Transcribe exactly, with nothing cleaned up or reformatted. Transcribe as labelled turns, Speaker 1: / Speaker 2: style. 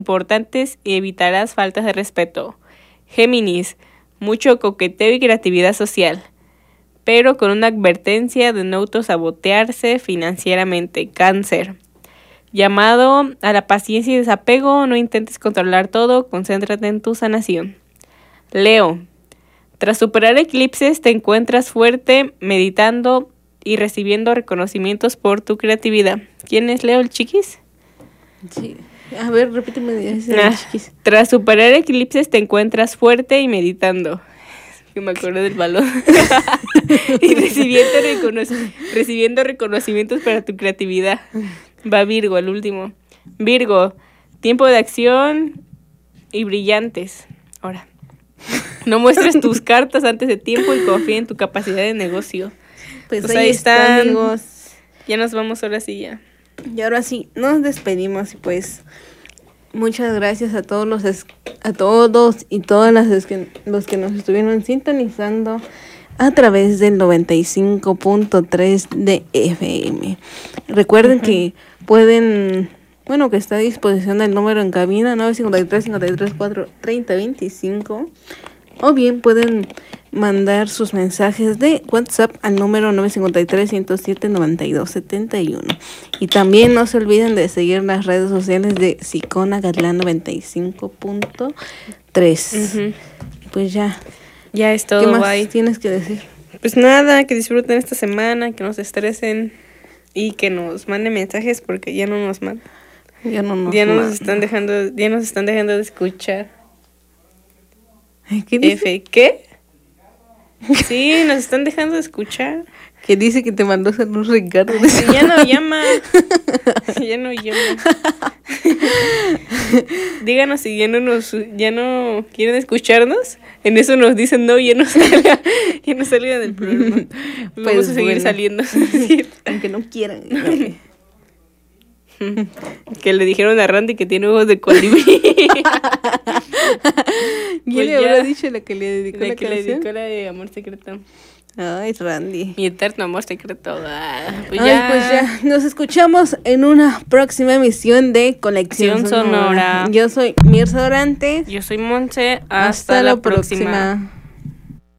Speaker 1: importantes y evitarás faltas de respeto. Géminis, mucho coqueteo y creatividad social, pero con una advertencia de no autosabotearse financieramente. Cáncer, llamado a la paciencia y desapego, no intentes controlar todo, concéntrate en tu sanación. Leo, tras superar eclipses te encuentras fuerte, meditando y recibiendo reconocimientos por tu creatividad. ¿Quién es Leo, el chiquis?
Speaker 2: Sí. A ver, repíteme. Ese
Speaker 1: Ah,
Speaker 2: chiquis.
Speaker 1: tras superar eclipses te encuentras fuerte y meditando. Que me acuerdo del balón. Y recibiendo, reconoc- recibiendo reconocimientos para tu creatividad. Va Virgo, el último. Virgo, tiempo de acción y brillantes. Ahora, no muestres tus cartas antes de tiempo y confía en tu capacidad de negocio.
Speaker 2: Pues,
Speaker 1: Pues
Speaker 2: ahí
Speaker 1: ahí
Speaker 2: está,
Speaker 1: están.
Speaker 2: amigos.
Speaker 1: Ya nos vamos ahora sí ya.
Speaker 2: Y ahora sí, nos despedimos y pues muchas gracias a todos los es- a todos y todas las es que, los que nos estuvieron sintonizando a través del noventa y cinco punto tres de F M. Recuerden uh-huh. que pueden, bueno, que está a disposición el número en cabina nueve cinco tres, cinco tres cuatro, tres cero dos cinco, o bien pueden mandar sus mensajes de WhatsApp al número nueve cinco tres, ciento siete, noventa y dos setenta y uno. Y también no se olviden de seguir las redes sociales de Sicona Gatlán noventa y cinco punto tres. Uh-huh. Pues ya.
Speaker 1: Ya es todo.
Speaker 2: ¿Qué más
Speaker 1: bye.
Speaker 2: tienes que decir?
Speaker 1: Pues nada, que disfruten esta semana, que no se estresen y que nos manden mensajes porque ya no nos mandan.
Speaker 2: Ya no nos,
Speaker 1: ya nos
Speaker 2: mandan.
Speaker 1: están dejando, ya nos están dejando de escuchar.
Speaker 2: ¿Qué dice?
Speaker 1: F, ¿qué? Sí, nos están dejando de escuchar.
Speaker 2: Que dice que te mandó salud Ricardo.
Speaker 1: Ay, ya no llama. Ya no llama. Díganos si ya no nos, ya no quieren escucharnos. En eso nos dicen no, ya no salga, ya no salga del programa. Pues vamos a seguir bueno. saliendo.
Speaker 2: Aunque no quieran.
Speaker 1: Que le dijeron a Randy que tiene ojos de colibrí.
Speaker 2: ¿Quién pues le habrá dicho la que le dedicó
Speaker 1: la,
Speaker 2: la
Speaker 1: que
Speaker 2: canción?
Speaker 1: le dedicó la de Amor Secreto?
Speaker 2: Ay, Randy.
Speaker 1: Mi eterno amor secreto. Ah,
Speaker 2: pues, Ay, ya. pues ya. Nos escuchamos en una próxima emisión de Conexión Sonora.
Speaker 1: Sonora.
Speaker 2: Yo soy Mirza Dorantes.
Speaker 1: Yo soy Monse. Hasta,
Speaker 2: Hasta
Speaker 1: la
Speaker 2: la
Speaker 1: próxima.
Speaker 2: próxima.